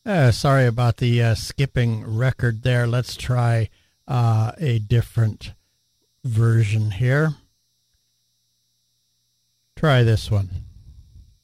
Sorry about the skipping record there. Let's try a different version here. Try this one.